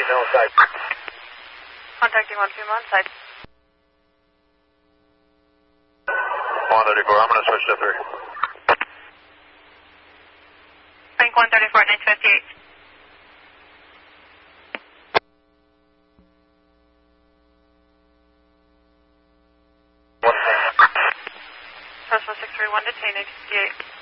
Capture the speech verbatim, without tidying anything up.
on site. Contacting one Puma on site. one thirty-four, I'm going to switch to three. Bank one thirty-four, nine fifty-eight. One First one six three one, detain eight fifty-eight.